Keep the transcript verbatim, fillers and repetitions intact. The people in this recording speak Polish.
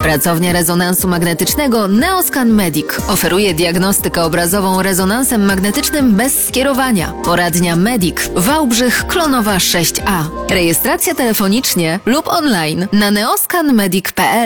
Pracownia rezonansu magnetycznego Neoscan Medic oferuje diagnostykę obrazową rezonansem magnetycznym bez skierowania. Poradnia Medic, Wałbrzych, Klonowa sześć A. Rejestracja telefonicznie lub online na neoscan medic kropka p l.